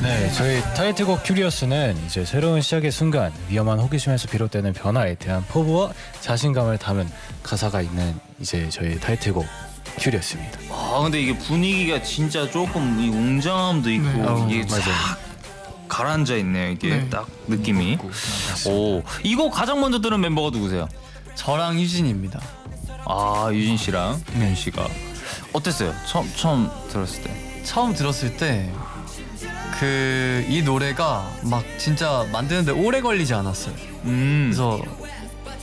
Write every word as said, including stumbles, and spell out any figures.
네, 저희 타이틀곡 큐리어스는 이제 새로운 시작의 순간, 위험한 호기심에서 비롯되는 변화에 대한 포부와 자신감을 담은 가사가 있는 이제 저희 타이틀곡 큐리어스입니다. 아 근데 이게 분위기가 진짜 조금 이 웅장함도 있고 네. 이게 어, 쫙 맞아요. 가라앉아 있네요. 이게 네. 딱 느낌이. 오 이거 가장 먼저 들은 멤버가 누구세요? 저랑 유진입니다. 아 유진 씨랑 유진 씨가 어땠어요? 처음 처음 들었을 때. 처음 들었을 때 그 이 노래가 막 진짜 만드는데 오래 걸리지 않았어요. 음. 그래서